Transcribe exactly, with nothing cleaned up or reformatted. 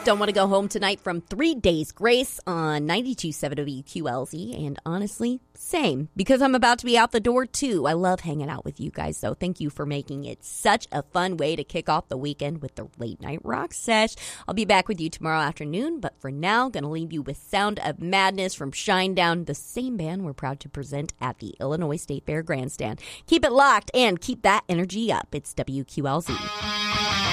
Don't want to go home tonight from Three Days Grace on ninety-two point seven W Q L Z. And honestly, same, because I'm about to be out the door too. I love hanging out with you guys, though. Thank you for making it such a fun way to kick off the weekend with the Late Night Rock Sesh. I'll be back with you tomorrow afternoon, but for now, going to leave you with Sound of Madness from Shinedown, the same band we're proud to present at the Illinois State Fair Grandstand. Keep it locked and keep that energy up. It's W Q L Z.